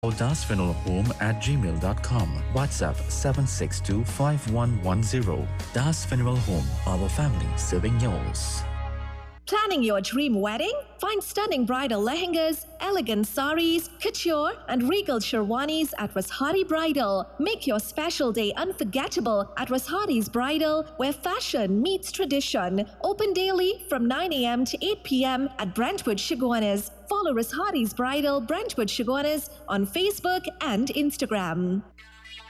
or dasfuneralhome@gmail.com. WhatsApp 762-5110. Das Funeral Home, our family serving yours. Planning your dream wedding? Find stunning bridal lehengas, elegant saris, couture, and regal sherwanis at Rashari Bridal. Make your special day unforgettable at Rashari's Bridal, where fashion meets tradition. Open daily from 9 a.m. to 8 p.m. at Brentwood Shiguanas. Follow Rashari's Bridal Brentwood Shiguanas on Facebook and Instagram.